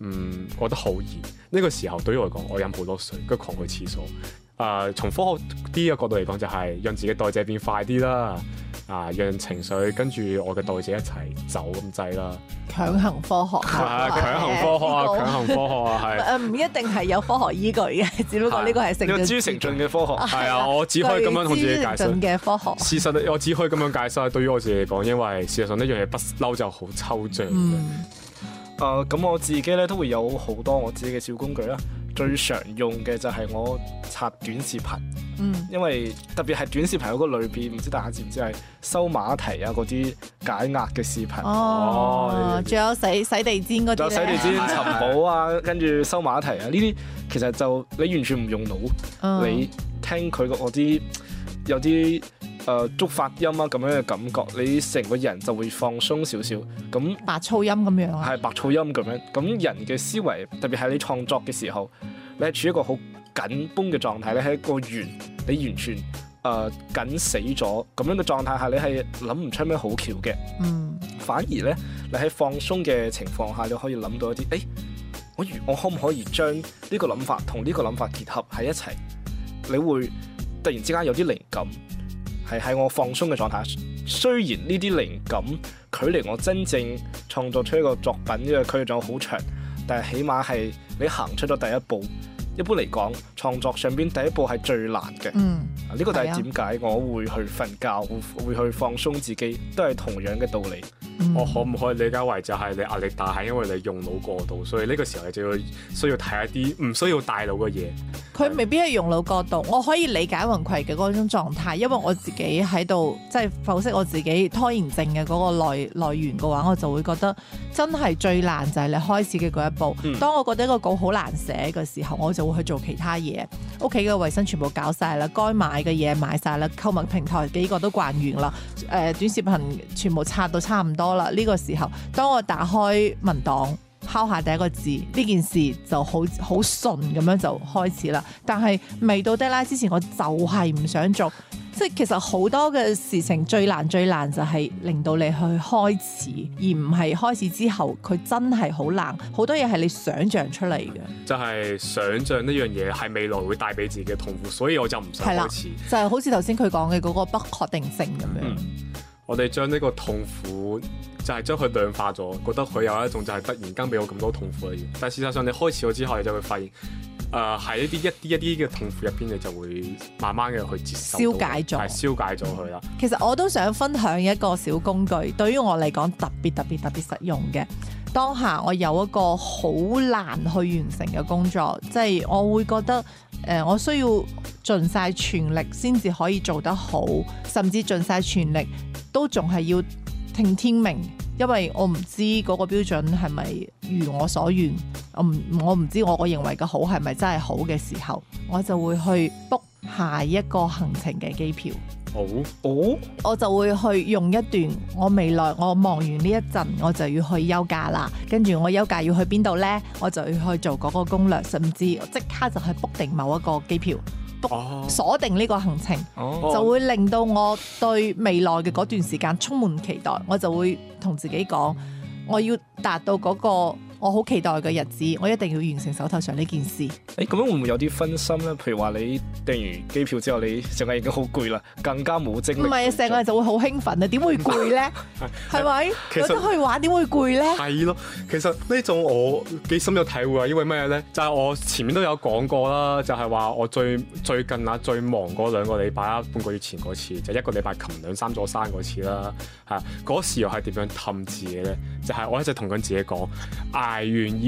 覺得好熱。呢個時候對於我嚟講，我飲好多水，跟住狂去廁所。從科學啲嘅角度嚟講，就係讓自己代謝變快啲啦。讓情緒跟住我嘅代謝一齊走咁滯啦。 強行科學強行科學啊，強行科學啊，係。 唔一定係有科學依據嘅，只不過呢個係成知成盡嘅科學。 係啊，我只可以咁樣同自己解釋。 嘅科學。 事實我只可以咁樣解釋，對於我自己嚟講，因為事實上呢樣嘢不嬲就好抽象嘅。 咁我自己咧都會有好多我自己嘅小工具啦。最常用嘅就係我刷短視頻，因為特別係短視頻嗰個裏邊，唔知大家知唔知係收馬蹄啊嗰啲解壓嘅視頻。 仲有洗地氈嗰啲， 仲有洗地氈、尋寶啊，跟住收馬蹄啊，呢啲其實就你完全唔用腦，你聽佢嗰啲有啲觸發音啊咁樣嘅感覺，你成個人就會放鬆少少。咁白噪音咁樣啊？ 係白噪音咁樣。咁人嘅思維，特別係你創作嘅時候，你係處於一個好緊繃嘅狀態，你係一個圓，你完全緊死咗咁樣嘅狀態下，你係諗唔出咩好橋嘅。反而咧，你喺放鬆嘅情況下，你可以諗到一啲，我可唔可以將呢個諗法同呢個諗法結合喺一齊？你會突然之間有啲靈感。係喺我放鬆嘅狀態，雖然呢啲靈感距離我真正創作出一個作品呢個距離仲好長，但係起碼係你行出咗第一步。一般嚟講，創作上邊第一步係最難嘅。呢個就係點解我會去瞓覺，會去放鬆自己，都係同樣嘅道理。 我可唔可以理解為就係你壓力大係因為你用腦過度，所以呢個時候你就要需要睇一啲唔需要大腦嘅嘢。 佢未必係用腦過度，我可以理解雲葵嘅嗰種狀態，因為我自己喺度即係剖析我自己拖延症嘅嗰個來源嘅話，我就會覺得真係最難就係你開始嘅嗰一步。當我覺得個稿好難寫嘅時候，我就會去做其他嘢，屋企嘅衛生全部搞晒啦，該買嘅嘢買晒啦，購物平台幾個都逛完啦，短視頻全部刷到差唔多啦。呢個時候，當我打開文檔，敲下第一個字，呢件事就好順咁樣就開始啦。但係未到 deadline 之前，我就係唔想做。即係其實好多嘅事情最難就係令到你去開始，而唔係開始之後佢真係好難。好多嘢係你想像出嚟嘅， 就係想像呢樣嘢係未來會帶俾自己嘅痛苦，所以我就唔想開始。 就係好似頭先佢講嘅嗰個不確定性咁樣。 我哋將呢個痛苦就係將佢量化咗，覺得佢有一種就係突然間俾我咁多痛苦嘅嘢。但事實上你開始咗之後，你就會發現，喺一啲嘅痛苦入邊，你就會慢慢嘅去接受，消解咗佢啦。 其實我都想分享一個小工具，對於我嚟講特別實用嘅。當下我有一個好難去完成嘅工作，即係我會覺得我需要盡晒全力先至可以做得好，甚至盡晒全力都仲係要聽天命，因為我唔知嗰個標準係咪如我所願，我唔知我認為嘅好係咪真係好嘅時候，我就會去 book 下一個行程嘅機票。我就會去用一段我未來我忙完呢一陣，我就要去休假啦。跟住我休假要去邊度呢？我就要去做嗰個攻略，甚至即刻就去 book 定某一個機票。鎖定呢個行程，就會令到我對未來嘅嗰段時間充滿期待。我就會同自己講，我要達到嗰個我好期待嘅日子，我一定要完成手頭上呢件事。 咁樣會唔會有啲分心咧？譬如話你訂完機票之後，你成日已經好攰啦，更加冇精力。唔係，成個人就會好興奮啊！點會攰咧？係咪？有得去玩點會攰咧？ 係咯，其實呢種我幾深有體會啊！因為咩咧？就係我前面都有講過啦，就係話我最近最忙嗰2個禮拜啦，半個月前嗰次，就1個禮拜擒2-3座山嗰次啦。嗰時又係點樣氹自己咧？就係我一直同緊自己講，捱完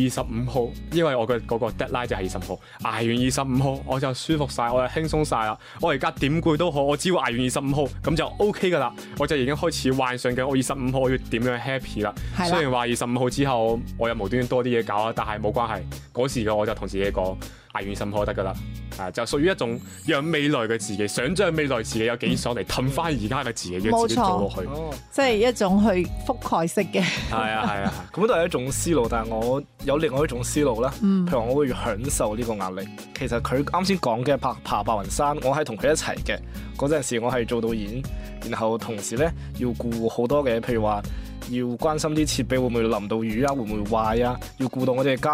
25號，因為我嘅嗰個 deadline 就係20號，捱完25號我就舒服晒，我就輕鬆晒啦。我而家點攰都好，我只要捱完25號咁就 OK 噶啦。我就已經開始幻想緊我25號我要點樣 happy 啦。雖然話25號之後我又無端端多啲嘢搞啦，但係冇關係。嗰時嘅我就同自己講，捱完25號得噶啦。就屬於一種讓未來嘅自己，想像未來自己有幾爽嚟氹翻而家嘅自己，要自己做落去。 即係一種去覆蓋式嘅。 係啊，咁都係一種思路，但係我有另外一種思路啦。譬如我會享受呢個壓力。其實佢啱先講嘅爬白雲山，我係同佢一齊嘅。嗰陣時我係做導演，然後同時咧要顧好多嘅，譬如話要關心啲設備會唔會淋到雨啊，會唔會壞啊，要顧到我哋嘅